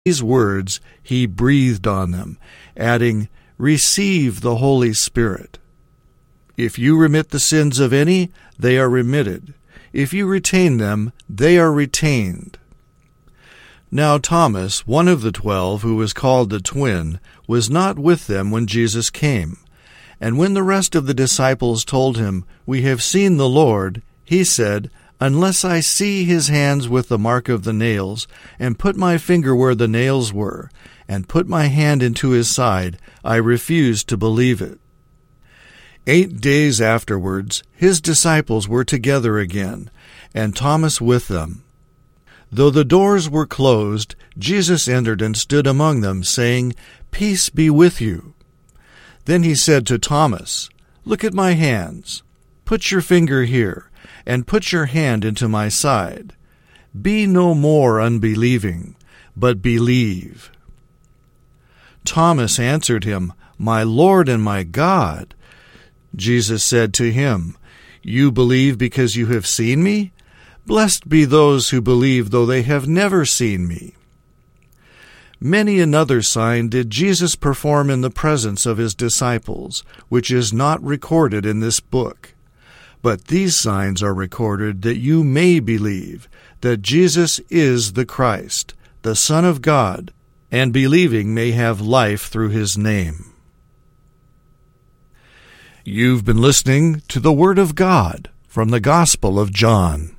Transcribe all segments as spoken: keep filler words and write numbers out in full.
these words he breathed on them, adding, "Receive the Holy Spirit. If you remit the sins of any, they are remitted. If you retain them, they are retained." Now Thomas, one of the twelve, who was called the twin, was not with them when Jesus came. And when the rest of the disciples told him, "We have seen the Lord," he said, "Unless I see his hands with the mark of the nails, and put my finger where the nails were, and put my hand into his side, I refuse to believe it." Eight days afterwards, his disciples were together again, and Thomas with them. Though the doors were closed, Jesus entered and stood among them, saying, "Peace be with you." Then he said to Thomas, "Look at my hands. Put your finger here, and put your hand into my side. Be no more unbelieving, but believe." Thomas answered him, "My Lord and my God." Jesus said to him, "You believe because you have seen me? Blessed be those who believe, though they have never seen me." Many another sign did Jesus perform in the presence of his disciples, which is not recorded in this book. But these signs are recorded that you may believe that Jesus is the Christ, the Son of God, and believing may have life through his name. You've been listening to the Word of God from the Gospel of John.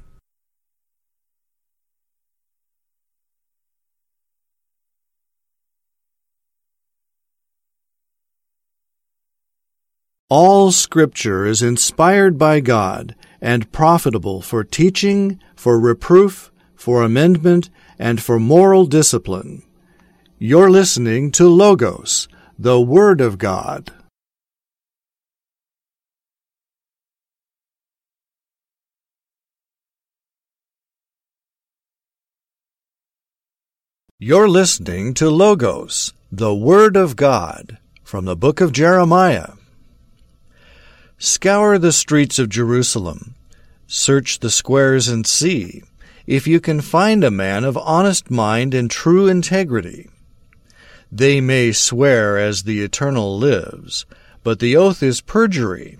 All Scripture is inspired by God and profitable for teaching, for reproof, for amendment, and for moral discipline. You're listening to Logos, the Word of God. You're listening to Logos, the Word of God, from the book of Jeremiah. Scour the streets of Jerusalem. Search the squares and see if you can find a man of honest mind and true integrity. They may swear as the Eternal lives, but the oath is perjury.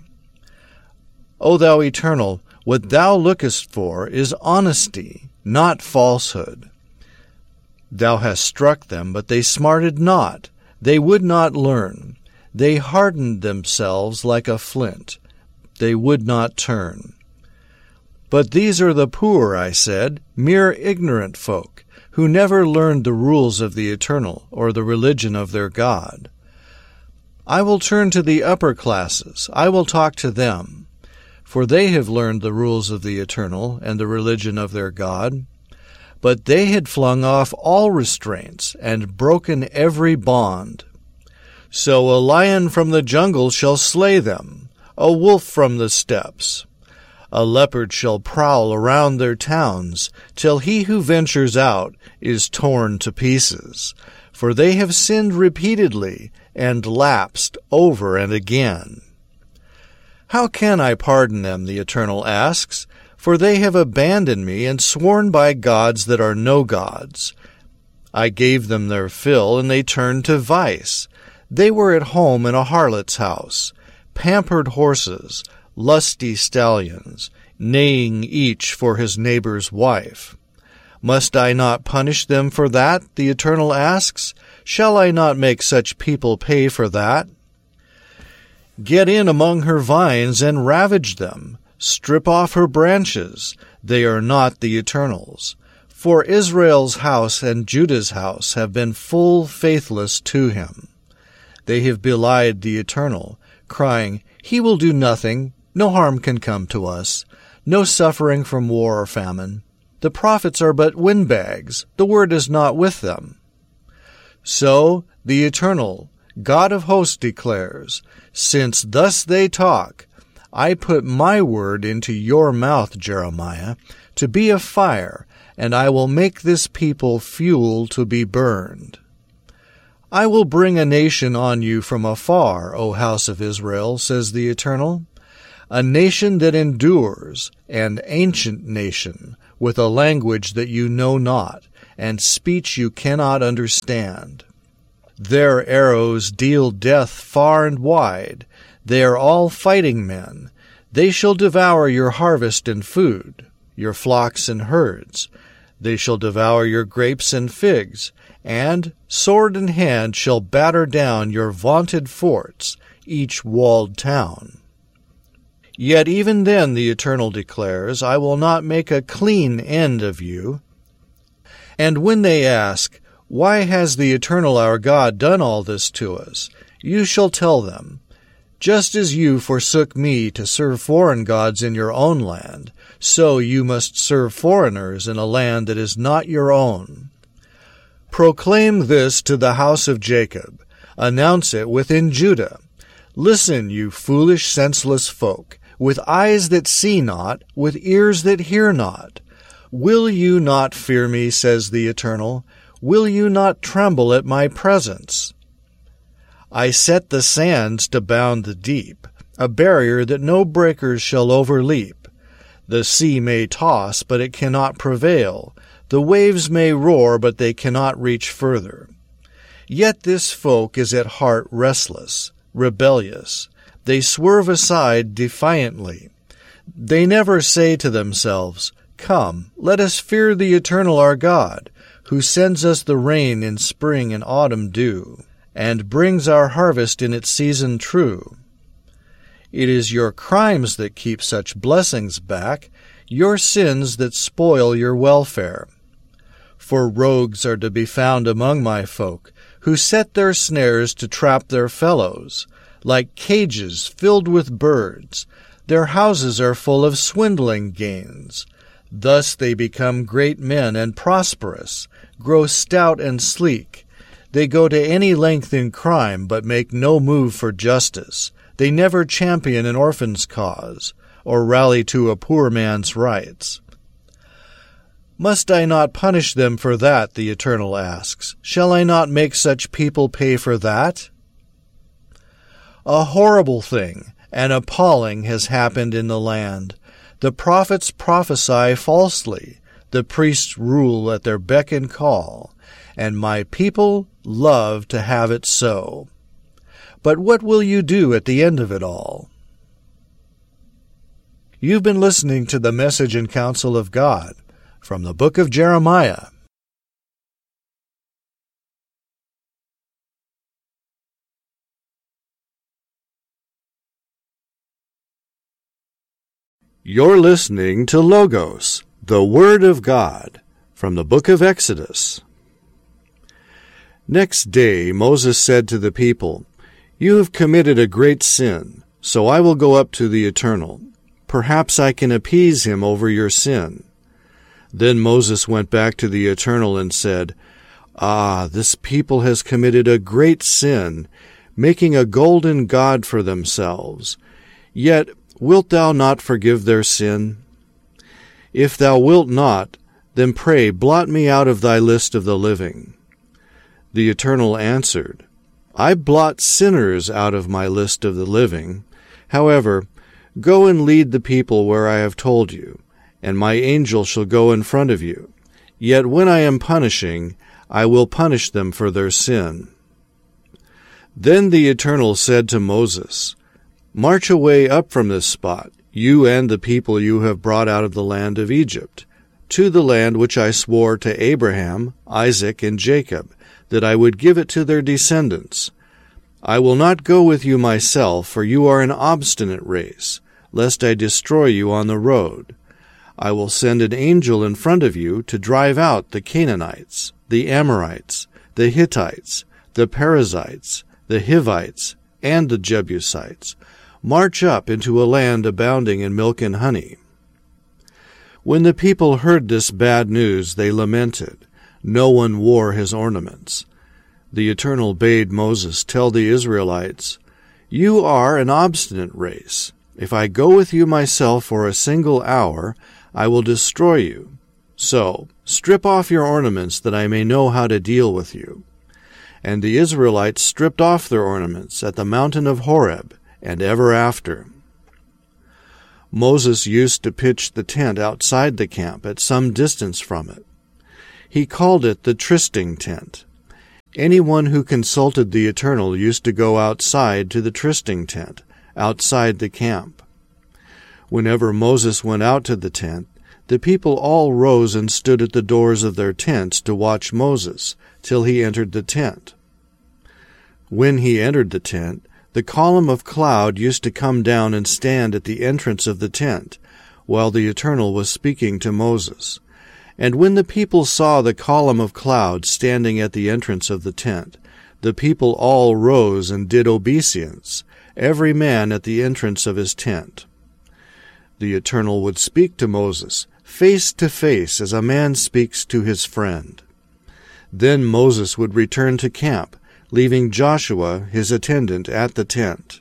O thou Eternal, what thou lookest for is honesty, not falsehood. Thou hast struck them, but they smarted not. They would not learn. They hardened themselves like a flint. They would not turn. But these are the poor, I said, mere ignorant folk, who never learned the rules of the Eternal or the religion of their God. I will turn to the upper classes. I will talk to them, for they have learned the rules of the Eternal and the religion of their God. But they had flung off all restraints and broken every bond. So a lion from the jungle shall slay them, a wolf from the steppes. A leopard shall prowl around their towns, till he who ventures out is torn to pieces. For they have sinned repeatedly, and lapsed over and again. How can I pardon them, the Eternal asks, for they have abandoned me and sworn by gods that are no gods. I gave them their fill, and they turned to vice. They were at home in a harlot's house, pampered horses, lusty stallions, neighing each for his neighbor's wife. Must I not punish them for that, the Eternal asks? Shall I not make such people pay for that? Get in among her vines and ravage them. Strip off her branches. They are not the Eternal's. For Israel's house and Judah's house have been full faithless to him. They have belied the Eternal, crying, He will do nothing, no harm can come to us, no suffering from war or famine. The prophets are but windbags, the word is not with them. So the Eternal, God of hosts, declares, Since thus they talk, I put my word into your mouth, Jeremiah, to be a fire, and I will make this people fuel to be burned. I will bring a nation on you from afar, O house of Israel, says the Eternal, a nation that endures, an ancient nation, with a language that you know not, and speech you cannot understand. Their arrows deal death far and wide. They are all fighting men. They shall devour your harvest and food, your flocks and herds. They shall devour your grapes and figs, and, sword in hand, shall batter down your vaunted forts, each walled town. Yet even then, the Eternal declares, I will not make a clean end of you. And when they ask, Why has the Eternal our God done all this to us? You shall tell them, Just as you forsook me to serve foreign gods in your own land, so you must serve foreigners in a land that is not your own. Proclaim this to the house of Jacob. Announce it within Judah. Listen, you foolish, senseless folk, with eyes that see not, with ears that hear not. Will you not fear me, says the Eternal? Will you not tremble at my presence? I set the sands to bound the deep, a barrier that no breakers shall overleap. The sea may toss, but it cannot prevail. The waves may roar, but they cannot reach further. Yet this folk is at heart restless, rebellious. They swerve aside defiantly. They never say to themselves, Come, let us fear the Eternal our God, who sends us the rain in spring and autumn dew, and brings our harvest in its season true. It is your crimes that keep such blessings back, your sins that spoil your welfare. For rogues are to be found among my folk, who set their snares to trap their fellows, like cages filled with birds. Their houses are full of swindling gains. Thus they become great men and prosperous, grow stout and sleek. They go to any length in crime, but make no move for justice. They never champion an orphan's cause, or rally to a poor man's rights. Must I not punish them for that, the Eternal asks? Shall I not make such people pay for that? A horrible thing, an appalling, has happened in the land. The prophets prophesy falsely, the priests rule at their beck and call, and my people love to have it so. But what will you do at the end of it all? You've been listening to the Message and Counsel of God from the book of Jeremiah. You're listening to Logos, the Word of God, from the book of Exodus. Next day Moses said to the people, You have committed a great sin, so I will go up to the Eternal. Perhaps I can appease him over your sin. Then Moses went back to the Eternal and said, Ah, this people has committed a great sin, making a golden god for themselves. Yet wilt thou not forgive their sin? If thou wilt not, then pray, blot me out of thy list of the living. The Eternal answered, I blot sinners out of my list of the living. However, go and lead the people where I have told you, and my angel shall go in front of you. Yet when I am punishing, I will punish them for their sin. Then the Eternal said to Moses, March away up from this spot, you and the people you have brought out of the land of Egypt, to the land which I swore to Abraham, Isaac, and Jacob, that I would give it to their descendants. I will not go with you myself, for you are an obstinate race, lest I destroy you on the road. I will send an angel in front of you to drive out the Canaanites, the Amorites, the Hittites, the Perizzites, the Hivites, and the Jebusites. March up into a land abounding in milk and honey. When the people heard this bad news, they lamented. No one wore his ornaments. The Eternal bade Moses tell the Israelites, You are an obstinate race. If I go with you myself for a single hour, I will destroy you. So, strip off your ornaments that I may know how to deal with you. And the Israelites stripped off their ornaments at the mountain of Horeb, and ever after. Moses used to pitch the tent outside the camp at some distance from it. He called it the trysting tent. Anyone who consulted the Eternal used to go outside to the trysting tent, outside the camp. Whenever Moses went out to the tent, the people all rose and stood at the doors of their tents to watch Moses till he entered the tent. When he entered the tent, the column of cloud used to come down and stand at the entrance of the tent, while the Eternal was speaking to Moses. And when the people saw the column of cloud standing at the entrance of the tent, the people all rose and did obeisance, every man at the entrance of his tent. The Eternal would speak to Moses, face to face, as a man speaks to his friend. Then Moses would return to camp, leaving Joshua, his attendant, at the tent.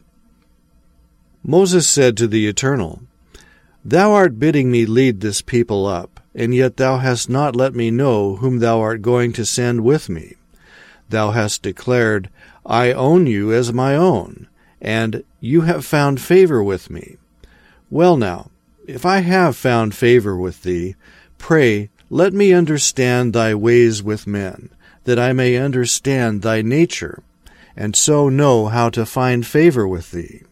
Moses said to the Eternal, "Thou art bidding me lead this people up, and yet thou hast not let me know whom thou art going to send with me. Thou hast declared, I own you as my own, and you have found favor with me. Well now, if I have found favor with thee, pray, let me understand thy ways with men, that I may understand thy nature, and so know how to find favor with thee."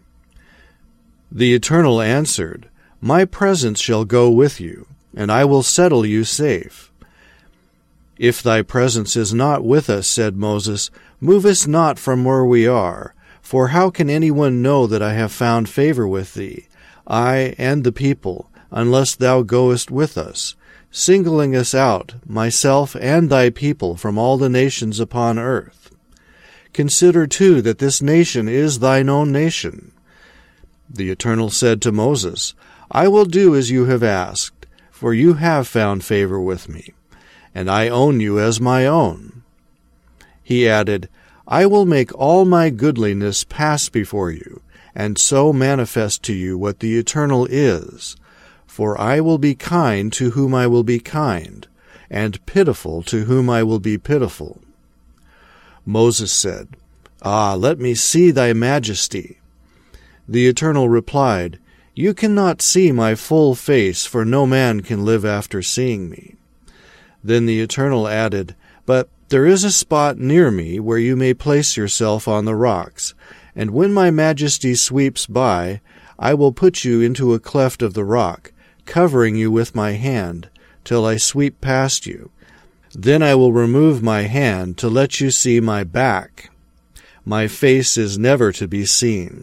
The Eternal answered, "My presence shall go with you, and I will settle you safe." "If thy presence is not with us," said Moses, "move us not from where we are, for how can anyone know that I have found favor with thee, I and the people, unless thou goest with us, singling us out, myself and thy people, from all the nations upon earth? Consider, too, that this nation is thine own nation." The Eternal said to Moses, "I will do as you have asked, for you have found favor with me, and I own you as my own." He added, "I will make all my goodliness pass before you, and so manifest to you what the Eternal is. For I will be kind to whom I will be kind, and pitiful to whom I will be pitiful." Moses said, "Ah, let me see thy majesty." The Eternal replied, "You cannot see my full face, for no man can live after seeing me." Then the Eternal added, "But there is a spot near me where you may place yourself on the rocks, and when my majesty sweeps by, I will put you into a cleft of the rock, covering you with my hand, till I sweep past you. Then I will remove my hand to let you see my back. My face is never to be seen."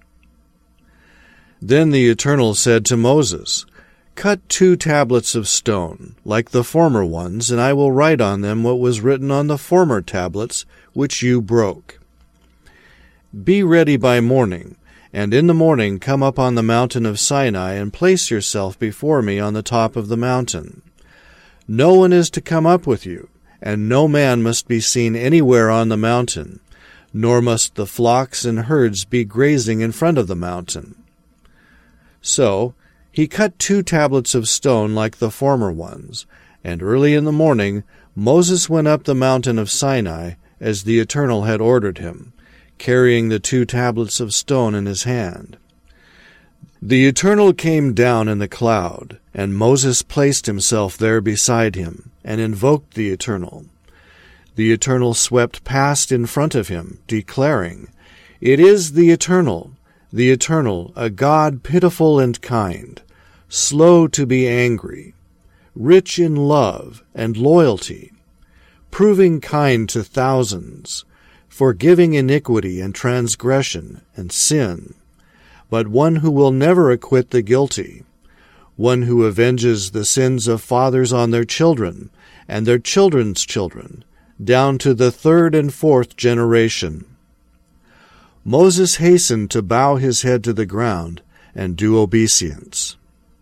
Then the Eternal said to Moses, "Cut two tablets of stone, like the former ones, and I will write on them what was written on the former tablets, which you broke. Be ready by morning, and in the morning come up on the mountain of Sinai and place yourself before me on the top of the mountain. No one is to come up with you, and no man must be seen anywhere on the mountain, nor must the flocks and herds be grazing in front of the mountain." So he cut two tablets of stone like the former ones, and early in the morning Moses went up the mountain of Sinai, as the Eternal had ordered him, carrying the two tablets of stone in his hand. The Eternal came down in the cloud, and Moses placed himself there beside him, and invoked the Eternal. The Eternal swept past in front of him, declaring, "It is the Eternal, the Eternal, a God pitiful and kind, slow to be angry, rich in love and loyalty, proving kind to thousands, forgiving iniquity and transgression and sin, but one who will never acquit the guilty, one who avenges the sins of fathers on their children and their children's children, down to the third and fourth generation." Moses hastened to bow his head to the ground and do obeisance.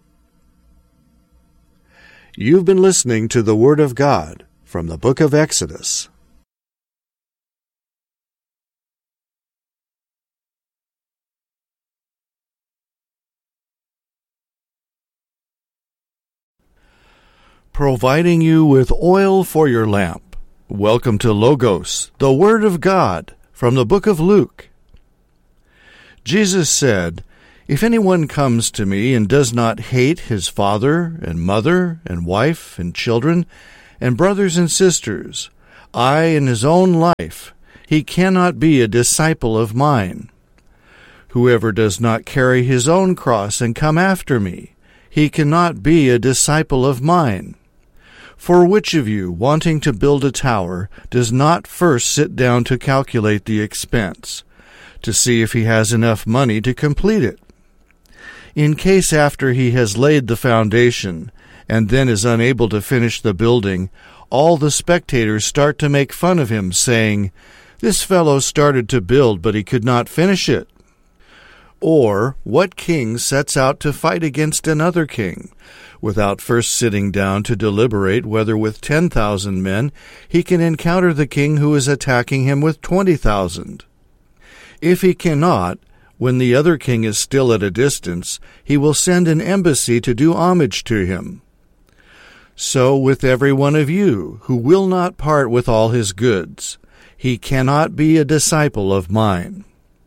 You've been listening to the Word of God from the book of Exodus. Providing you with oil for your lamp. Welcome to Logos, the Word of God, from the book of Luke. Jesus said, "If anyone comes to me and does not hate his father and mother and wife and children And brothers and sisters, I in his own life, he cannot be a disciple of mine. Whoever does not carry his own cross and come after me, he cannot be a disciple of mine. For which of you, wanting to build a tower, does not first sit down to calculate the expense, to see if he has enough money to complete it? In case after he has laid the foundation, and then is unable to finish the building, all the spectators start to make fun of him, saying, "This fellow started to build, but he could not finish it." Or, what king sets out to fight against another king, without first sitting down to deliberate whether with ten thousand men he can encounter the king who is attacking him with twenty thousand? If he cannot, when the other king is still at a distance, he will send an embassy to do homage to him. So with every one of you, who will not part with all his goods, he cannot be a disciple of mine.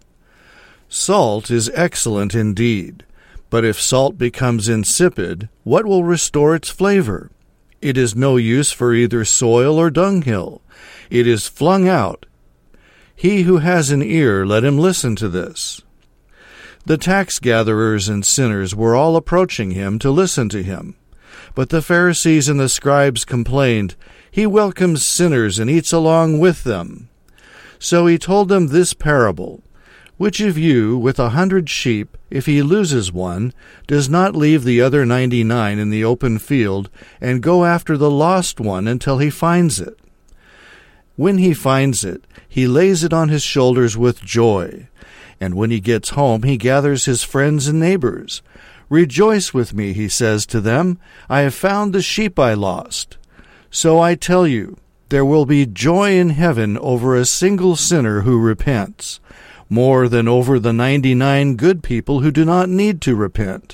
Salt is excellent indeed, but if salt becomes insipid, what will restore its flavor? It is no use for either soil or dunghill. It is flung out. He who has an ear, let him listen to this. The tax gatherers and sinners were all approaching him to listen to him. But the Pharisees and the scribes complained, "He welcomes sinners and eats along with them." So he told them this parable. Which of you, with a hundred sheep, if he loses one, does not leave the other ninety-nine in the open field and go after the lost one until he finds it? When he finds it, he lays it on his shoulders with joy. And when he gets home, he gathers his friends and neighbors. "Rejoice with me," he says to them, "I have found the sheep I lost." So I tell you, there will be joy in heaven over a single sinner who repents, more than over the ninety-nine good people who do not need to repent.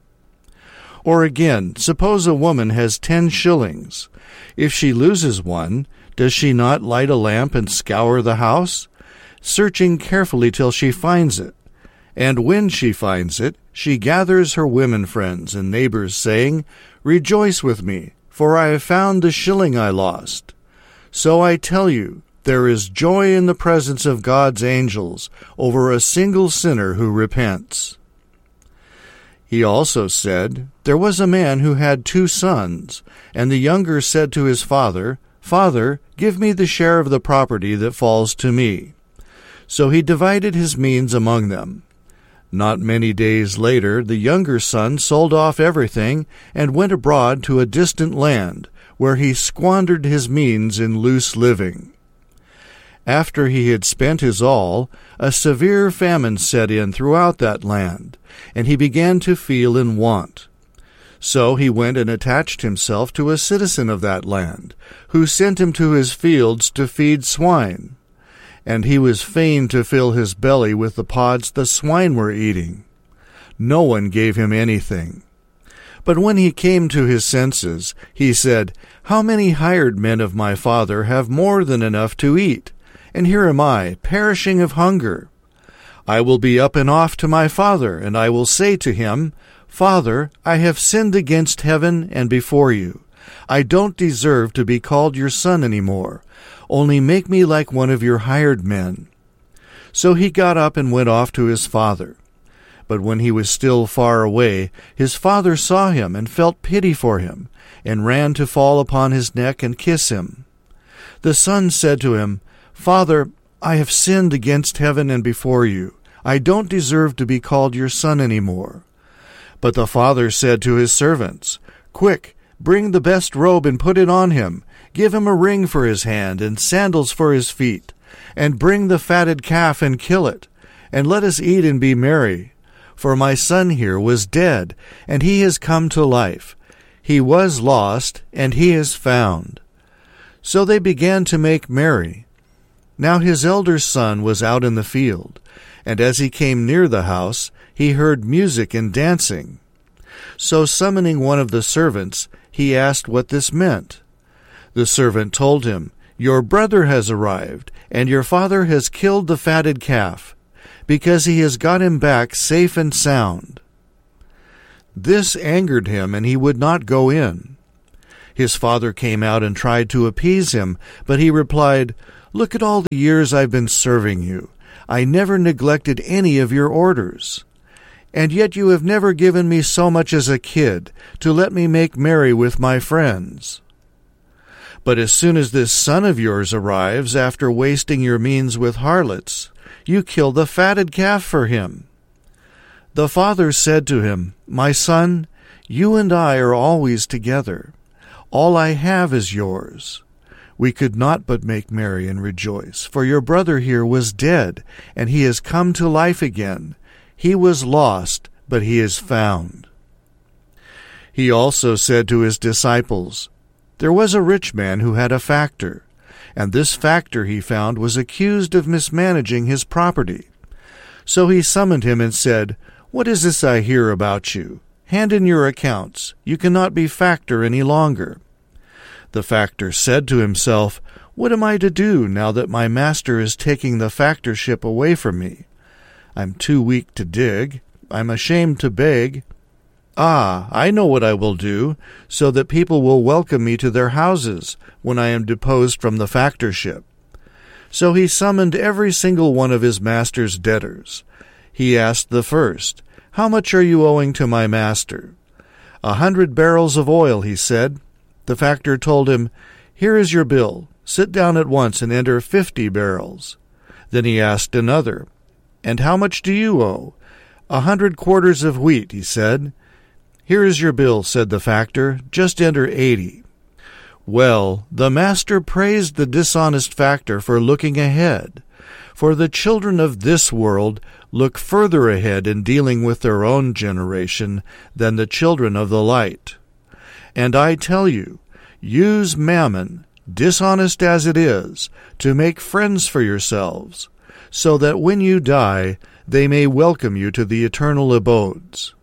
Or again, suppose a woman has ten shillings. If she loses one, does she not light a lamp and scour the house, searching carefully till she finds it? And when she finds it, she gathers her women friends and neighbors, saying, "Rejoice with me, for I have found the shilling I lost." So I tell you, there is joy in the presence of God's angels over a single sinner who repents. He also said, There was a man who had two sons, and the younger said to his father, "Father, give me the share of the property that falls to me." So he divided his means among them. Not many days later, the younger son sold off everything and went abroad to a distant land, where he squandered his means in loose living. After he had spent his all, a severe famine set in throughout that land, and he began to feel in want. So he went and attached himself to a citizen of that land, who sent him to his fields to feed swine. And he was fain to fill his belly with the pods the swine were eating. No one gave him anything. But when he came to his senses, he said, "How many hired men of my father have more than enough to eat? And here am I, perishing of hunger. I will be up and off to my father, and I will say to him, Father, I have sinned against heaven and before you. I don't deserve to be called your son any more. Only make me like one of your hired men." So he got up and went off to his father. But when he was still far away, his father saw him and felt pity for him, and ran to fall upon his neck and kiss him. The son said to him, "Father, I have sinned against heaven and before you. I don't deserve to be called your son any more." But the father said to his servants, "Quick, bring the best robe and put it on him. Give him a ring for his hand and sandals for his feet. And bring the fatted calf and kill it. And let us eat and be merry. For my son here was dead, and he has come to life. He was lost, and he is found." So they began to make merry. Now his elder son was out in the field, and as he came near the house, he heard music and dancing. So summoning one of the servants, he asked what this meant. The servant told him, "Your brother has arrived, and your father has killed the fatted calf, because he has got him back safe and sound." This angered him, and he would not go in. His father came out and tried to appease him, but he replied, "Look at all the years I've been serving you. I never neglected any of your orders. And yet you have never given me so much as a kid to let me make merry with my friends. But as soon as this son of yours arrives, after wasting your means with harlots, you kill the fatted calf for him." The father said to him, "My son, you and I are always together. All I have is yours. We could not but make merry and rejoice, for your brother here was dead, and he has come to life again. He was lost, but he is found." He also said to his disciples, "There was a rich man who had a factor, and this factor he found was accused of mismanaging his property. So he summoned him and said, 'What is this I hear about you? Hand in your accounts. You cannot be factor any longer.' The factor said to himself, 'What am I to do now that my master is taking the factorship away from me? I'm too weak to dig. I'm ashamed to beg. Ah, I know what I will do, so that people will welcome me to their houses when I am deposed from the factorship.' So he summoned every single one of his master's debtors. He asked the first, 'How much are you owing to my master?' 'A hundred barrels of oil,' he said. The factor told him, 'Here is your bill. Sit down at once and enter fifty barrels.' Then he asked another, 'And how much do you owe?' 'A hundred quarters of wheat,' he said. 'Here is your bill,' said the factor. 'Just enter eighty.' Well, the master praised the dishonest factor for looking ahead. For the children of this world look further ahead in dealing with their own generation than the children of the light. And I tell you, use mammon, dishonest as it is, to make friends for yourselves, so that when you die they may welcome you to the eternal abodes.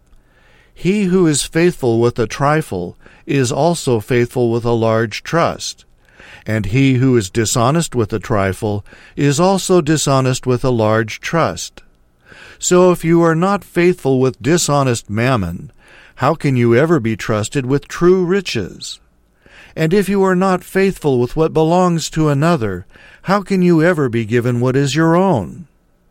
He who is faithful with a trifle is also faithful with a large trust, and he who is dishonest with a trifle is also dishonest with a large trust. So if you are not faithful with dishonest mammon, how can you ever be trusted with true riches? And if you are not faithful with what belongs to another, how can you ever be given what is your own?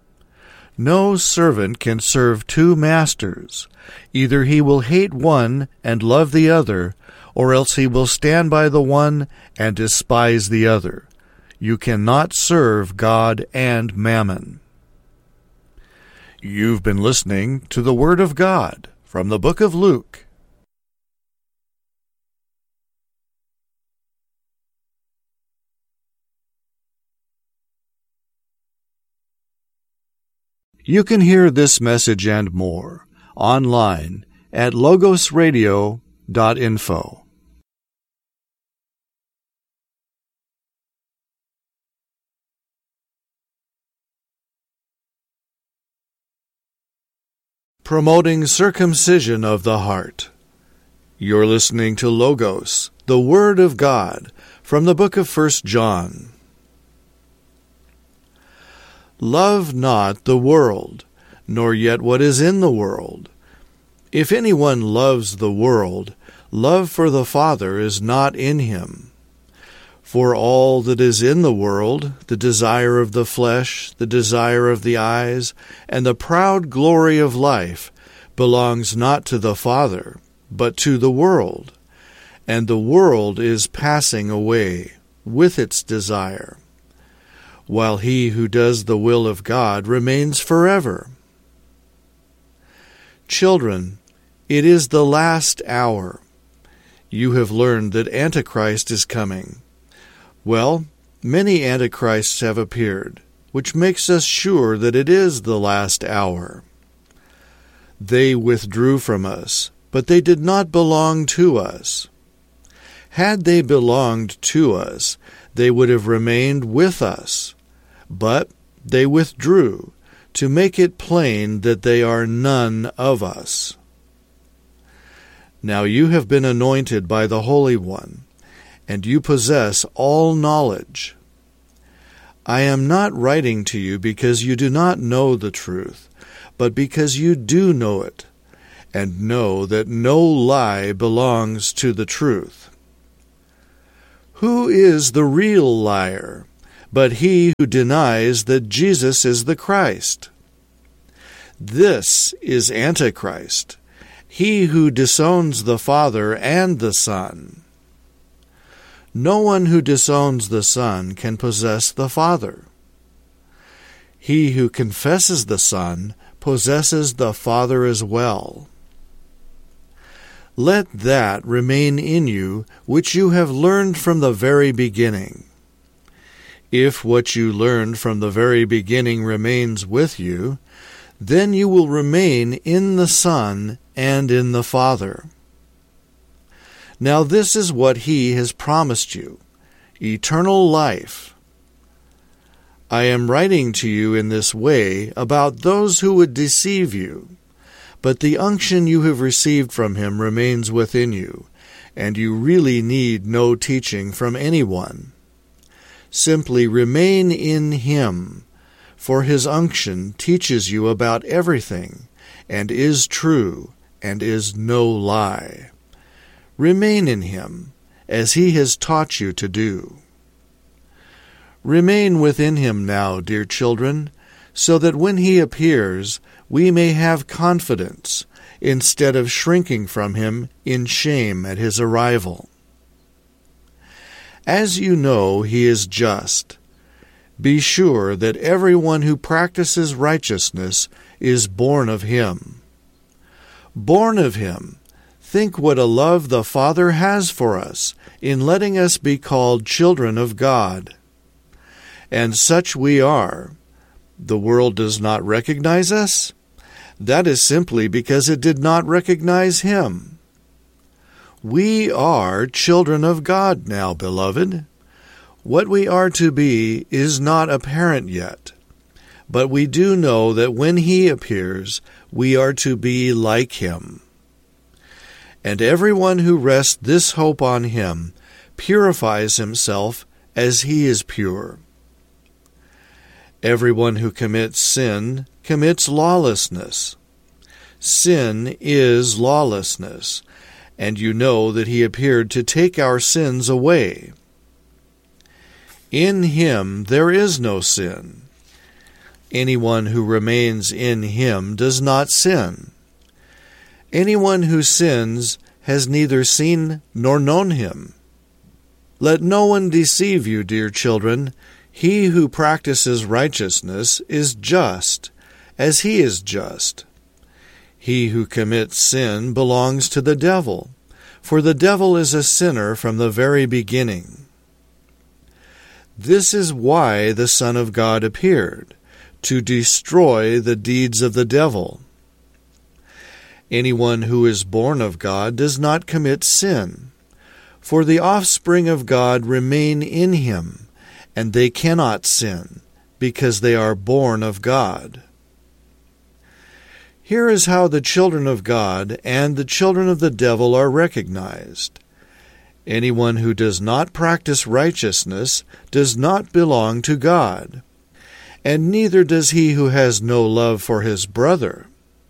No servant can serve two masters. Either he will hate one and love the other, or else he will stand by the one and despise the other. You cannot serve God and mammon." You've been listening to the Word of God from the book of Luke. You can hear this message and more online at logos radio dot info. Promoting circumcision of the heart. You're listening to Logos, the Word of God, from the book of First John. Love not the world, nor yet what is in the world. If anyone loves the world, love for the Father is not in him. For all that is in the world, the desire of the flesh, the desire of the eyes, and the proud glory of life, belongs not to the Father, but to the world. And the world is passing away with its desire, while he who does the will of God remains forever. Children, it is the last hour. You have learned that Antichrist is coming. Well, many Antichrists have appeared, which makes us sure that it is the last hour. They withdrew from us, but they did not belong to us. Had they belonged to us, they would have remained with us. But they withdrew, to make it plain that they are none of us. Now you have been anointed by the Holy One, and you possess all knowledge. I am not writing to you because you do not know the truth, but because you do know it, and know that no lie belongs to the truth. Who is the real liar, but he who denies that Jesus is the Christ? This is Antichrist, he who disowns the Father and the Son. No one who disowns the Son can possess the Father. He who confesses the Son possesses the Father as well. Let that remain in you which you have learned from the very beginning. If what you learned from the very beginning remains with you, then you will remain in the Son and in the Father. Now this is what He has promised you, eternal life. I am writing to you in this way about those who would deceive you, but the unction you have received from Him remains within you, and you really need no teaching from anyone. Simply remain in Him, for His unction teaches you about everything, and is true, and is no lie. Remain in Him, as He has taught you to do. Remain within Him now, dear children, so that when He appears, we may have confidence, instead of shrinking from Him in shame at His arrival. As you know He is just, be sure that everyone who practices righteousness is born of Him. Born of Him, think what a love the Father has for us in letting us be called children of God. And such we are. The world does not recognize us? That is simply because it did not recognize Him. We are children of God now, beloved. What we are to be is not apparent yet, but we do know that when He appears, we are to be like Him. And everyone who rests this hope on Him purifies himself as He is pure. Everyone who commits sin commits lawlessness. Sin is lawlessness, and you know that He appeared to take our sins away. In Him there is no sin. Anyone who remains in Him does not sin. Anyone who sins has neither seen nor known Him. Let no one deceive you, dear children. He who practices righteousness is just, as He is just. He who commits sin belongs to the devil, for the devil is a sinner from the very beginning. This is why the Son of God appeared, to destroy the deeds of the devil. Anyone who is born of God does not commit sin, for the offspring of God remain in him, and they cannot sin, because they are born of God. Here is how the children of God and the children of the devil are recognized. Anyone who does not practice righteousness does not belong to God, and neither does he who has no love for his brother.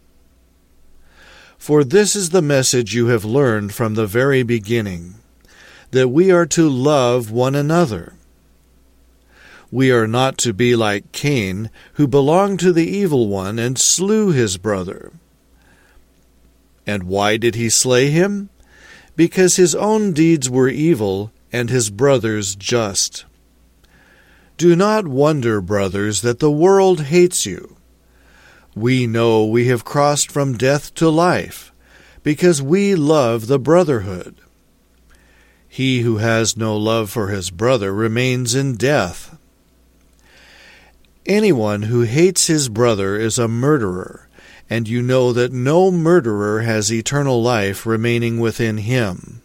For this is the message you have learned from the very beginning, that we are to love one another. We are not to be like Cain, who belonged to the evil one and slew his brother. And why did he slay him? Because his own deeds were evil and his brother's just. Do not wonder, brothers, that the world hates you. We know we have crossed from death to life, because we love the brotherhood. He who has no love for his brother remains in death. Anyone who hates his brother is a murderer, and you know that no murderer has eternal life remaining within him.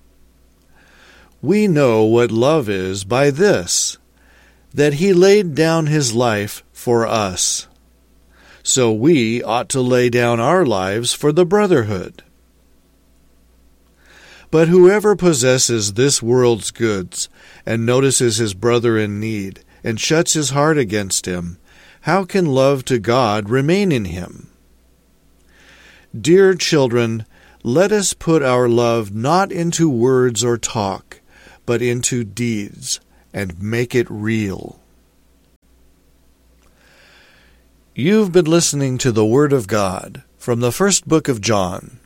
We know what love is by this, that he laid down his life for us. So we ought to lay down our lives for the brotherhood. But whoever possesses this world's goods and notices his brother in need and shuts his heart against him, how can love to God remain in him? Dear children, let us put our love not into words or talk, but into deeds, and make it real. You've been listening to the Word of God from the first book of John.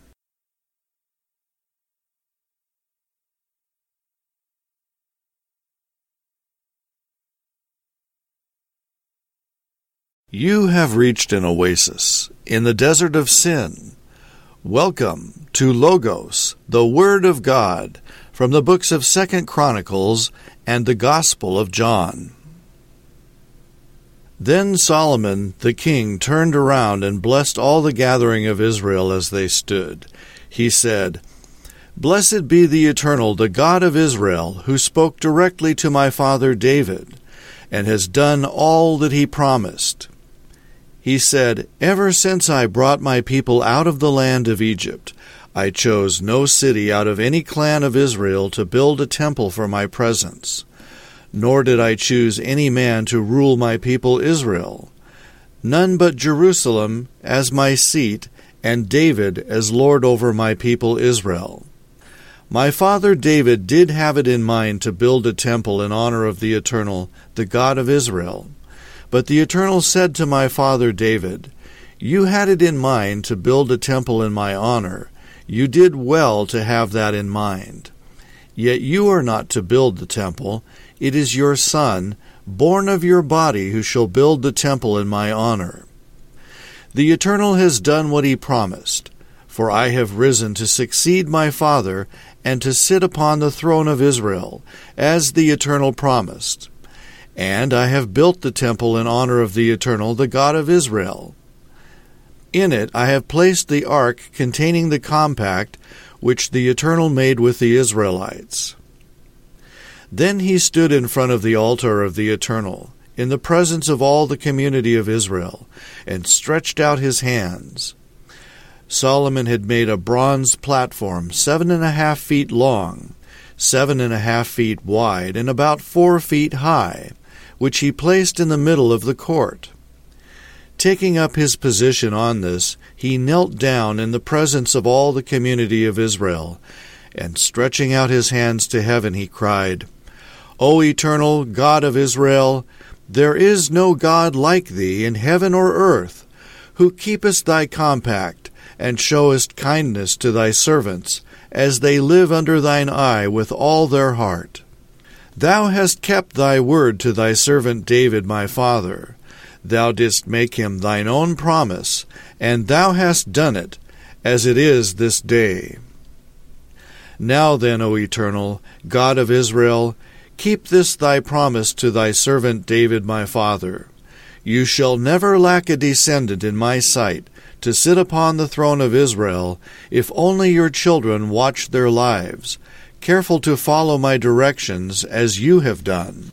You have reached an oasis in the desert of sin. Welcome to Logos, the Word of God, from the books of Second Chronicles and the Gospel of John. Then Solomon the king turned around and blessed all the gathering of Israel as they stood. He said, "Blessed be the Eternal, the God of Israel, who spoke directly to my father David, and has done all that he promised. He said, 'Ever since I brought my people out of the land of Egypt, I chose no city out of any clan of Israel to build a temple for my presence. Nor did I choose any man to rule my people Israel. None but Jerusalem as my seat, and David as Lord over my people Israel. My father David did have it in mind to build a temple in honor of the Eternal, the God of Israel. But the Eternal said to my father David, 'You had it in mind to build a temple in my honor. You did well to have that in mind. Yet you are not to build the temple. It is your son, born of your body, who shall build the temple in my honor.' The Eternal has done what he promised, for I have risen to succeed my father and to sit upon the throne of Israel, as the Eternal promised. And I have built the temple in honor of the Eternal, the God of Israel. In it I have placed the ark containing the compact which the Eternal made with the Israelites." Then he stood in front of the altar of the Eternal, in the presence of all the community of Israel, and stretched out his hands. Solomon had made a bronze platform seven and a half feet long, seven and a half feet wide, and about four feet high, which he placed in the middle of the court. Taking up his position on this, he knelt down in the presence of all the community of Israel, and stretching out his hands to heaven, he cried, "O Eternal God of Israel, there is no God like thee in heaven or earth, who keepest thy compact, and showest kindness to thy servants, as they live under thine eye with all their heart. Thou hast kept thy word to thy servant David my father. Thou didst make him thine own promise, and thou hast done it, as it is this day. Now then, O Eternal, God of Israel, keep this thy promise to thy servant David my father. You shall never lack a descendant in my sight to sit upon the throne of Israel, if only your children watch their lives, careful to follow my directions as you have done.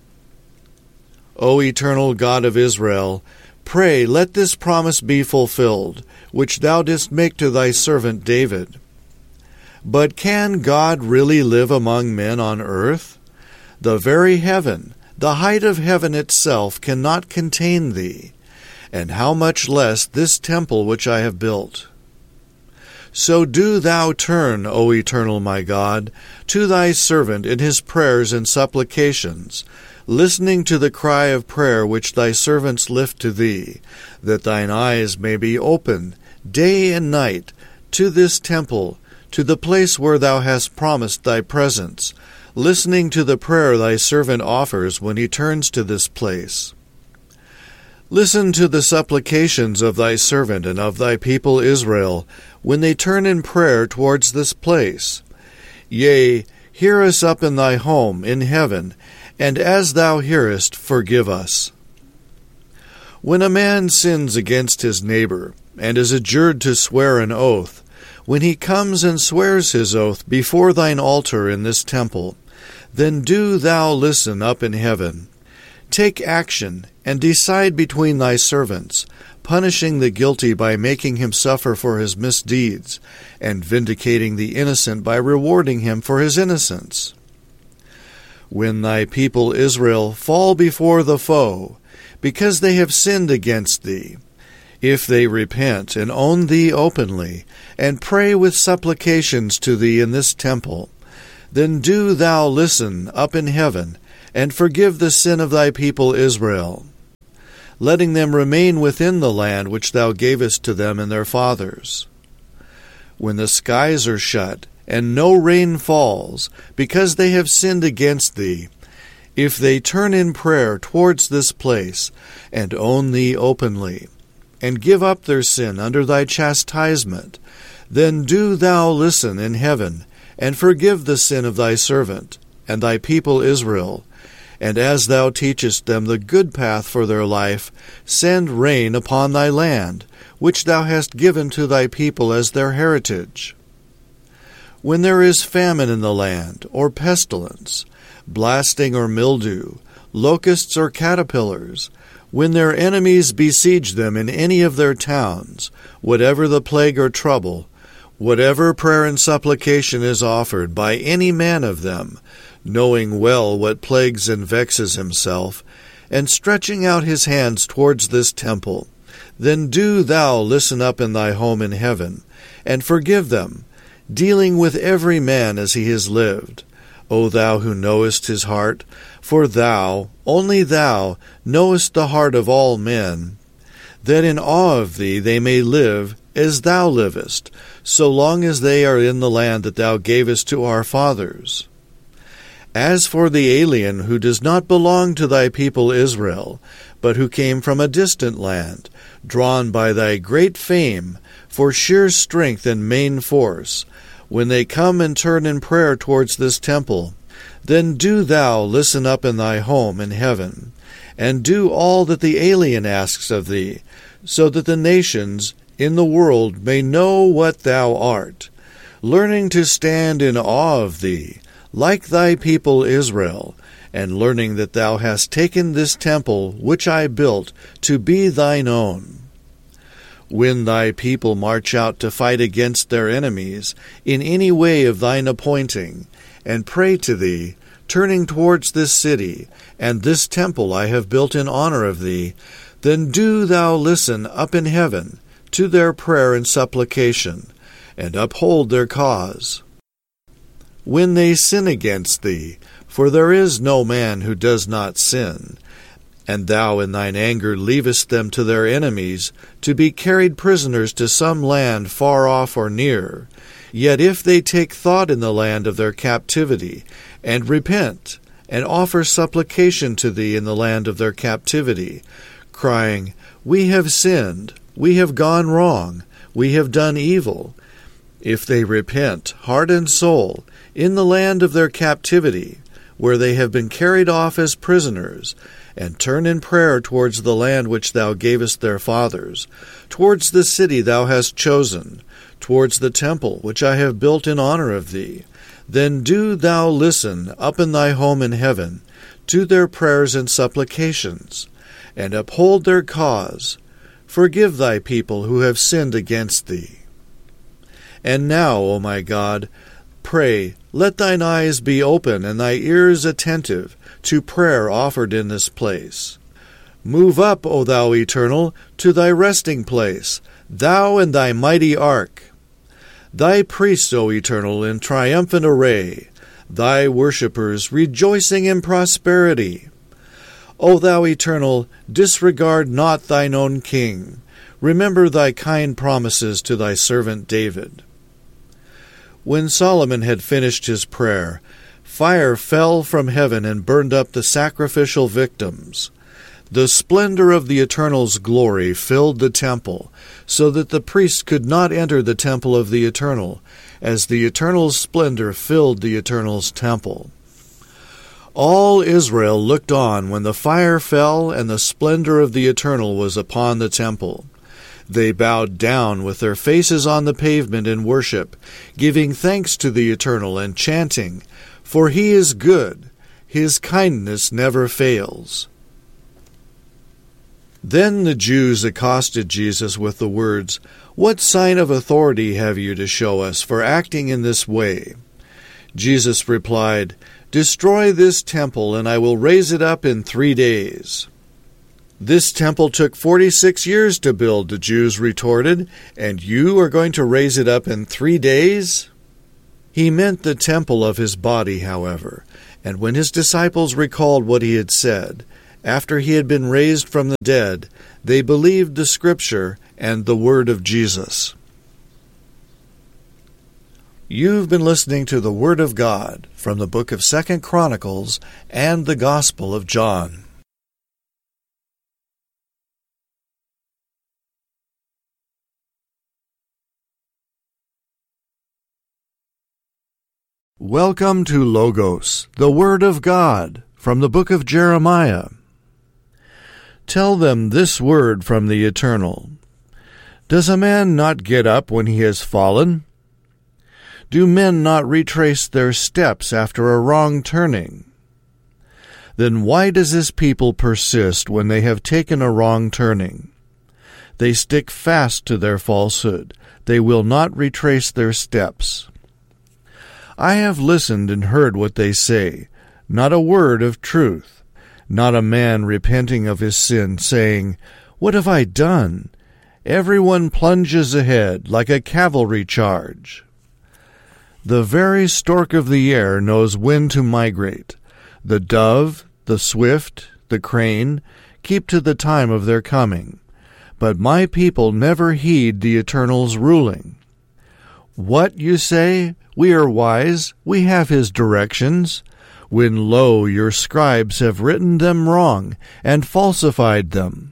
O Eternal God of Israel, pray let this promise be fulfilled, which thou didst make to thy servant David. But can God really live among men on earth? The very heaven, the height of heaven itself, cannot contain thee, and how much less this temple which I have built? So do thou turn, O Eternal my God, to thy servant in his prayers and supplications, listening to the cry of prayer which thy servants lift to thee, that thine eyes may be open day and night to this temple, to the place where thou hast promised thy presence, listening to the prayer thy servant offers when he turns to this place. Listen to the supplications of thy servant and of thy people Israel, when they turn in prayer towards this place. Yea, hear us up in thy home in heaven, and as thou hearest, forgive us. When a man sins against his neighbor, and is adjured to swear an oath, when he comes and swears his oath before thine altar in this temple, then do thou listen up in heaven. Take action, and decide between thy servants, punishing the guilty by making him suffer for his misdeeds, and vindicating the innocent by rewarding him for his innocence. When thy people Israel fall before the foe, because they have sinned against thee, if they repent and own thee openly, and pray with supplications to thee in this temple, then do thou listen up in heaven, and forgive the sin of thy people Israel, letting them remain within the land which thou gavest to them and their fathers. When the skies are shut, and no rain falls, because they have sinned against thee, if they turn in prayer towards this place, and own thee openly, and give up their sin under thy chastisement, then do thou listen in heaven, and forgive the sin of thy servant, and thy people Israel, and as thou teachest them the good path for their life, send rain upon thy land, which thou hast given to thy people as their heritage. When there is famine in the land, or pestilence, blasting or mildew, locusts or caterpillars, when their enemies besiege them in any of their towns, whatever the plague or trouble, whatever prayer and supplication is offered by any man of them, knowing well what plagues and vexes himself, and stretching out his hands towards this temple, then do thou listen up in thy home in heaven, and forgive them, dealing with every man as he has lived. O thou who knowest his heart, for thou, only thou, knowest the heart of all men, that in awe of thee they may live as thou livest, so long as they are in the land that thou gavest to our fathers. As for the alien who does not belong to thy people Israel, but who came from a distant land, drawn by thy great fame, for sheer strength and main force, when they come and turn in prayer towards this temple, then do thou listen up in thy home in heaven, and do all that the alien asks of thee, so that the nations in the world may know what thou art, learning to stand in awe of thee, like thy people Israel, and learning that thou hast taken this temple which I built to be thine own. When thy people march out to fight against their enemies, in any way of thine appointing, and pray to thee, turning towards this city, and this temple I have built in honor of thee, then do thou listen up in heaven to their prayer and supplication, and uphold their cause. When they sin against thee, for there is no man who does not sin, and thou in thine anger leavest them to their enemies, to be carried prisoners to some land far off or near, yet if they take thought in the land of their captivity, and repent, and offer supplication to thee in the land of their captivity, crying, We have sinned, we have gone wrong, we have done evil, if they repent, heart and soul, in the land of their captivity, where they have been carried off as prisoners, and turn in prayer towards the land which thou gavest their fathers, towards the city thou hast chosen, towards the temple which I have built in honor of thee, then do thou listen up in thy home in heaven to their prayers and supplications, and uphold their cause. Forgive thy people who have sinned against thee. And now, O my God, pray, let thine eyes be open and thy ears attentive to prayer offered in this place. Move up, O thou Eternal, to thy resting place, thou and thy mighty ark. Thy priests, O Eternal, in triumphant array, thy worshippers rejoicing in prosperity. O thou Eternal, disregard not thine own king. Remember thy kind promises to thy servant David. When Solomon had finished his prayer, fire fell from heaven and burned up the sacrificial victims. The splendor of the Eternal's glory filled the temple, so that the priests could not enter the temple of the Eternal, as the Eternal's splendor filled the Eternal's temple. All Israel looked on when the fire fell and the splendor of the Eternal was upon the temple. They bowed down with their faces on the pavement in worship, giving thanks to the Eternal and chanting, For he is good, his kindness never fails. Then the Jews accosted Jesus with the words, What sign of authority have you to show us for acting in this way? Jesus replied, Destroy this temple, and I will raise it up in three days. This temple took forty-six years to build, the Jews retorted, and you are going to raise it up in three days? He meant the temple of his body, however, and when his disciples recalled what he had said, after he had been raised from the dead, they believed the Scripture and the word of Jesus. You've been listening to the Word of God from the book of Second Chronicles and the Gospel of John. Welcome to Logos, the Word of God, from the book of Jeremiah. Tell them this word from the Eternal. Does a man not get up when he has fallen? Do men not retrace their steps after a wrong turning? Then why does this people persist when they have taken a wrong turning? They stick fast to their falsehood. They will not retrace their steps. I have listened and heard what they say, not a word of truth, not a man repenting of his sin, saying, "What have I done?" Everyone plunges ahead like a cavalry charge. The very stork of the air knows when to migrate. The dove, the swift, the crane keep to the time of their coming. But my people never heed the Eternal's ruling. What, you say? We are wise, we have his directions, when lo, your scribes have written them wrong, and falsified them.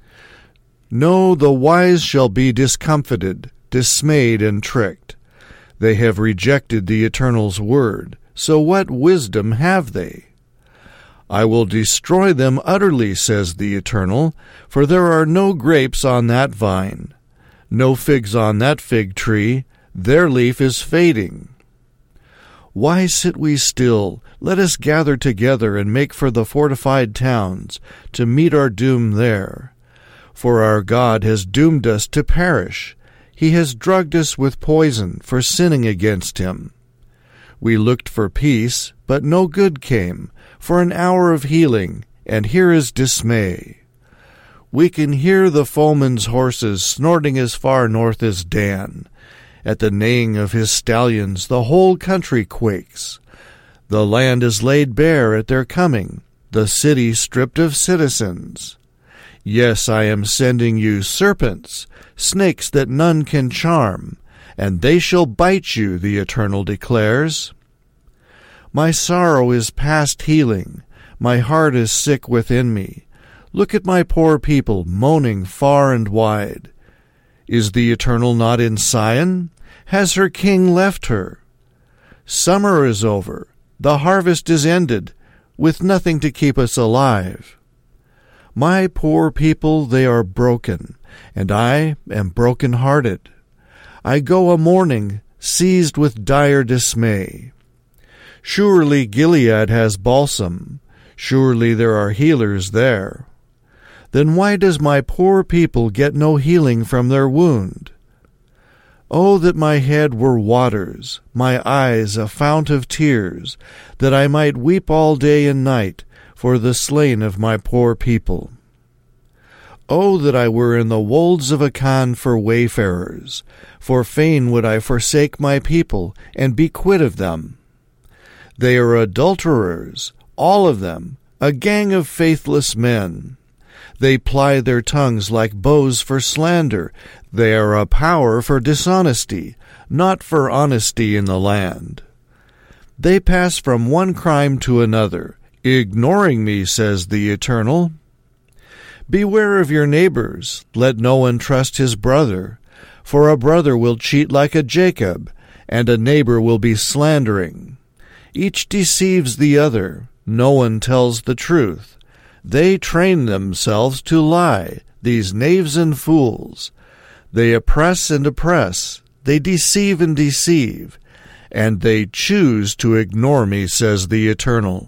No, the wise shall be discomfited, dismayed, and tricked. They have rejected the Eternal's word, so what wisdom have they? I will destroy them utterly, says the Eternal, for there are no grapes on that vine, no figs on that fig tree, their leaf is fading. Why sit we still? Let us gather together and make for the fortified towns, to meet our doom there. For our God has doomed us to perish. He has drugged us with poison for sinning against him. We looked for peace, but no good came, for an hour of healing, and here is dismay. We can hear the foeman's horses snorting as far north as Dan. At the neighing of his stallions the whole country quakes. The land is laid bare at their coming, the city stripped of citizens. Yes, I am sending you serpents, snakes that none can charm, and they shall bite you, the Eternal declares. My sorrow is past healing, my heart is sick within me. Look at my poor people moaning far and wide. Is the Eternal not in Sion? Has her king left her? Summer is over, the harvest is ended, with nothing to keep us alive. My poor people, they are broken, and I am broken-hearted. I go a-mourning, seized with dire dismay. Surely Gilead has balsam, surely there are healers there. Then why does my poor people get no healing from their wound? Oh, that my head were waters, my eyes a fount of tears, that I might weep all day and night for the slain of my poor people. Oh, that I were in the wolds of Akan for wayfarers, for fain would I forsake my people and be quit of them. They are adulterers, all of them, a gang of faithless men. They ply their tongues like bows for slander. They are a power for dishonesty, not for honesty in the land. They pass from one crime to another, ignoring me, says the Eternal. Beware of your neighbors, let no one trust his brother, for a brother will cheat like a Jacob, and a neighbor will be slandering. Each deceives the other, no one tells the truth. They train themselves to lie, these knaves and fools. They oppress and oppress, they deceive and deceive, and they choose to ignore me, says the Eternal.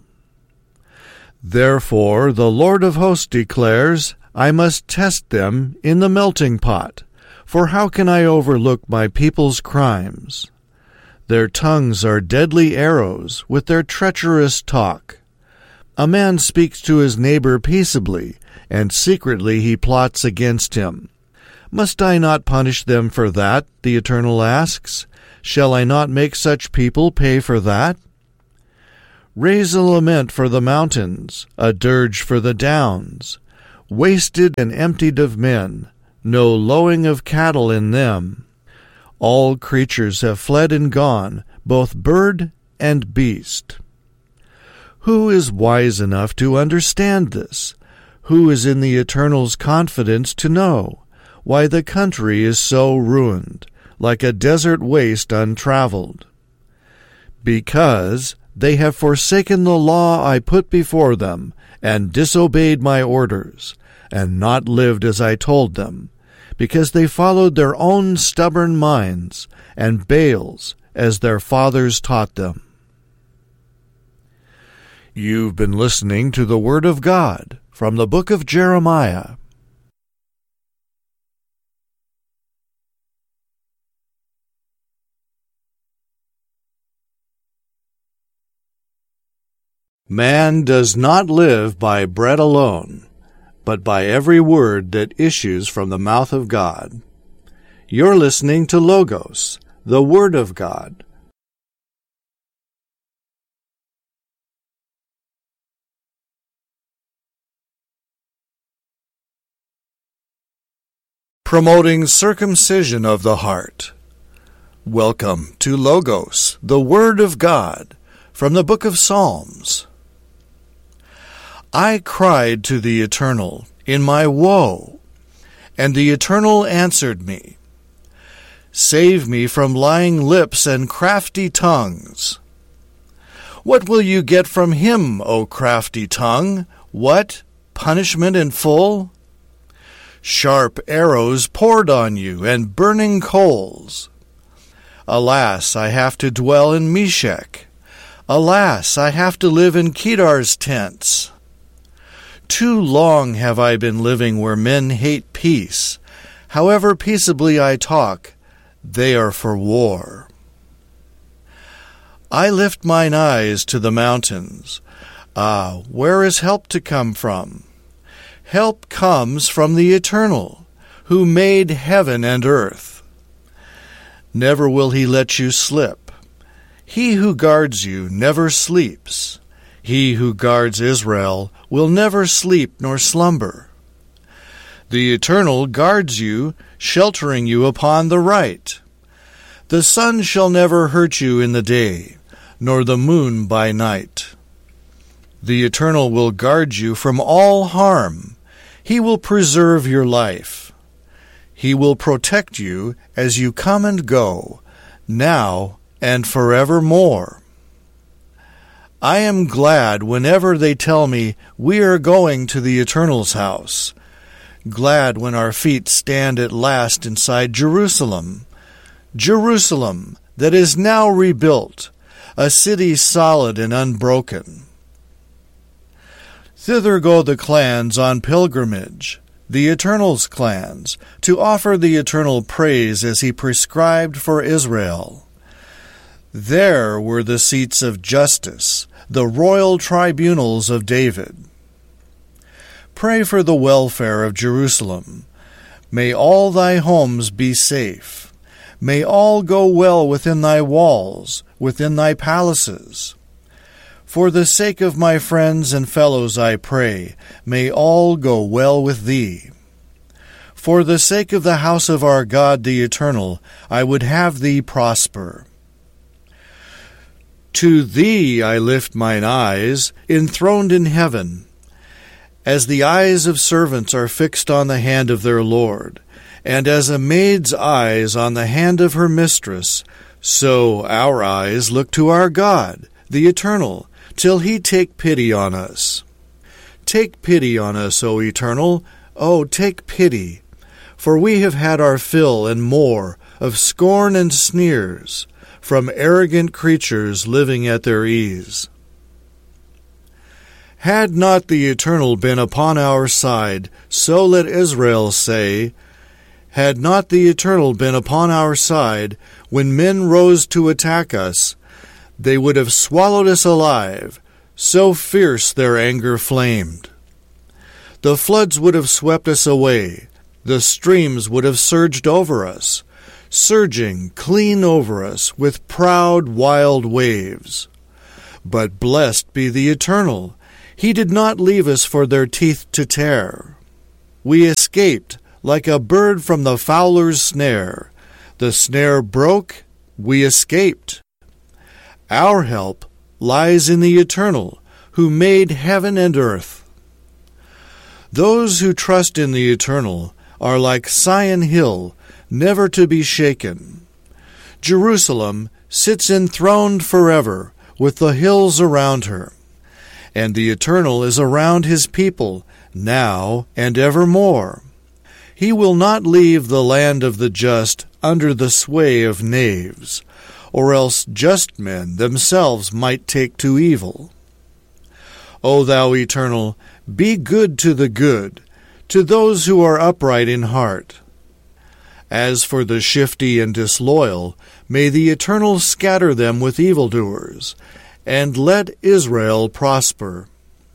Therefore the Lord of hosts declares, I must test them in the melting pot, for how can I overlook my people's crimes? Their tongues are deadly arrows with their treacherous talk. A man speaks to his neighbor peaceably, and secretly he plots against him. Must I not punish them for that, the Eternal asks? Shall I not make such people pay for that? Raise a lament for the mountains, a dirge for the downs, wasted and emptied of men, no lowing of cattle in them. All creatures have fled and gone, both bird and beast. Who is wise enough to understand this? Who is in the Eternal's confidence to know why the country is so ruined, like a desert waste untraveled? Because they have forsaken the law I put before them, and disobeyed my orders, and not lived as I told them, because they followed their own stubborn minds, and Baals as their fathers taught them. You've been listening to the Word of God from the book of Jeremiah. Man does not live by bread alone, but by every word that issues from the mouth of God. You're listening to Logos, the Word of God. Promoting circumcision of the heart. Welcome to Logos, the Word of God, from the book of Psalms. I cried to the Eternal in my woe, and the Eternal answered me. Save me from lying lips and crafty tongues. What will you get from him, O crafty tongue? What? Punishment in full? Sharp arrows poured on you, and burning coals. Alas, I have to dwell in Meshech. Alas, I have to live in Kedar's tents. Too long have I been living where men hate peace. However peaceably I talk, they are for war. I lift mine eyes to the mountains. Ah, where is help to come from? Help comes from the Eternal, who made heaven and earth. Never will he let you slip. He who guards you never sleeps. He who guards Israel will never sleep nor slumber. The Eternal guards you, sheltering you upon the right. The sun shall never hurt you in the day, nor the moon by night. The Eternal will guard you from all harm. He will preserve your life. He will protect you as you come and go, now and forevermore. I am glad whenever they tell me we are going to the Eternal's house. Glad when our feet stand at last inside Jerusalem. Jerusalem that is now rebuilt, a city solid and unbroken. Thither go the clans on pilgrimage, the Eternal's clans, to offer the Eternal praise as he prescribed for Israel. There were the seats of justice, the royal tribunals of David. Pray for the welfare of Jerusalem. May all thy homes be safe. May all go well within thy walls, within thy palaces. For the sake of my friends and fellows I pray, may all go well with thee. For the sake of the house of our God the Eternal, I would have thee prosper. To thee I lift mine eyes, enthroned in heaven. As the eyes of servants are fixed on the hand of their Lord, and as a maid's eyes on the hand of her mistress, so our eyes look to our God, the Eternal, till he take pity on us. Take pity on us, O Eternal, O take pity, for we have had our fill and more of scorn and sneers, from arrogant creatures living at their ease. Had not the Eternal been upon our side, so let Israel say, had not the Eternal been upon our side, when men rose to attack us, they would have swallowed us alive, so fierce their anger flamed. The floods would have swept us away, the streams would have surged over us, surging clean over us with proud, wild waves. But blessed be the Eternal. He did not leave us for their teeth to tear. We escaped like a bird from the fowler's snare. The snare broke, we escaped. Our help lies in the Eternal, who made heaven and earth. Those who trust in the Eternal are like Sion Hill, never to be shaken. Jerusalem sits enthroned forever, with the hills around her. And the Eternal is around his people, now and evermore. He will not leave the land of the just under the sway of knaves, or else just men themselves might take to evil. O thou Eternal, be good to the good, to those who are upright in heart. As for the shifty and disloyal, may the Eternal scatter them with evildoers, and let Israel prosper.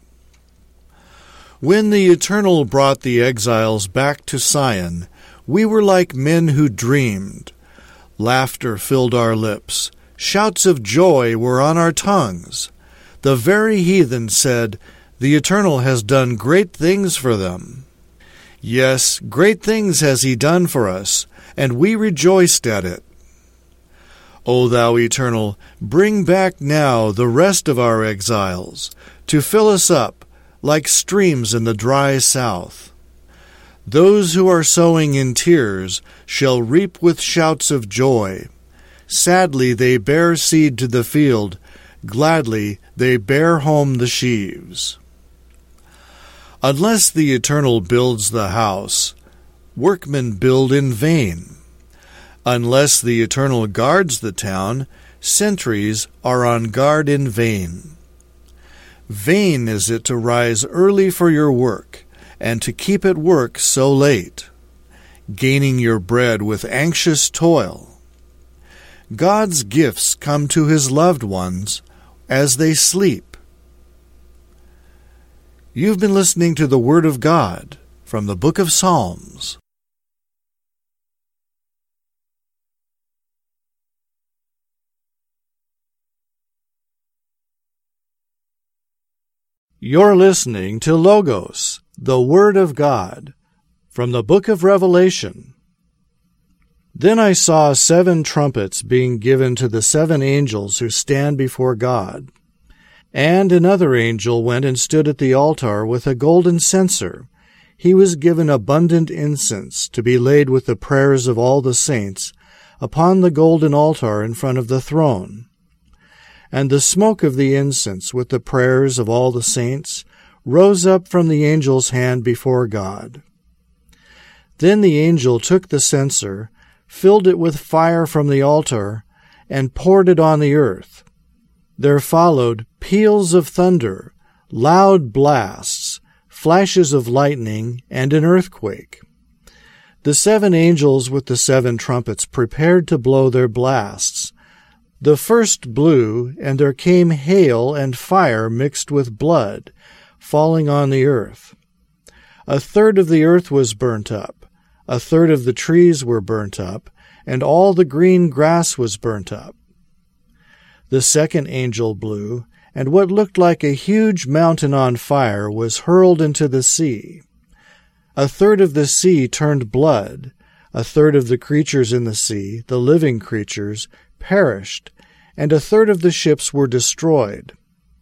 When the Eternal brought the exiles back to Sion, we were like men who dreamed. Laughter filled our lips. Shouts of joy were on our tongues. The very heathen said, "The Eternal has done great things for them." Yes, great things has he done for us, and we rejoiced at it. O thou Eternal, bring back now the rest of our exiles, to fill us up like streams in the dry south. Those who are sowing in tears shall reap with shouts of joy. Sadly they bear seed to the field, gladly they bear home the sheaves. Unless the Eternal builds the house, workmen build in vain. Unless the Eternal guards the town, sentries are on guard in vain. Vain is it to rise early for your work, and to keep at work so late, gaining your bread with anxious toil. God's gifts come to his loved ones as they sleep. You've been listening to the Word of God from the Book of Psalms. You're listening to Logos, the Word of God, from the Book of Revelation. Then I saw seven trumpets being given to the seven angels who stand before God. And another angel went and stood at the altar with a golden censer. He was given abundant incense to be laid with the prayers of all the saints upon the golden altar in front of the throne. And the smoke of the incense with the prayers of all the saints rose up from the angel's hand before God. Then the angel took the censer, filled it with fire from the altar, and poured it on the earth. There followed peals of thunder, loud blasts, flashes of lightning, and an earthquake. The seven angels with the seven trumpets prepared to blow their blasts. The first blew, and there came hail and fire mixed with blood, falling on the earth. A third of the earth was burnt up, a third of the trees were burnt up, and all the green grass was burnt up. The second angel blew, and what looked like a huge mountain on fire was hurled into the sea. A third of the sea turned blood, a third of the creatures in the sea, the living creatures, perished, and a third of the ships were destroyed.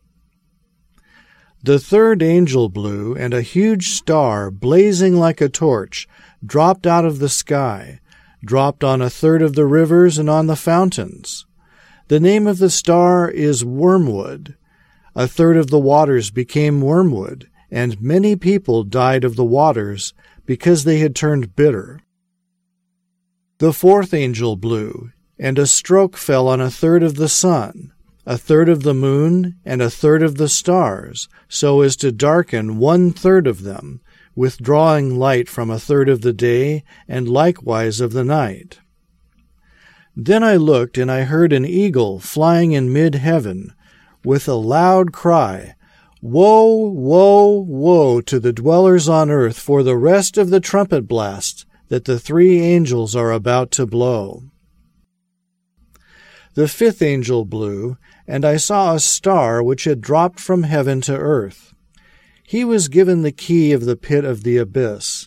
The third angel blew, and a huge star, blazing like a torch, dropped out of the sky, dropped on a third of the rivers and on the fountains. The name of the star is Wormwood. A third of the waters became wormwood, and many people died of the waters because they had turned bitter. The fourth angel blew, and a stroke fell on a third of the sun, a third of the moon, and a third of the stars, so as to darken one-third of them, withdrawing light from a third of the day and likewise of the night. Then I looked, and I heard an eagle flying in mid-heaven, with a loud cry, "Woe, woe, woe to the dwellers on earth for the rest of the trumpet blast that the three angels are about to blow. The fifth angel blew, and I saw a star which had dropped from heaven to earth. He was given the key of the pit of the abyss.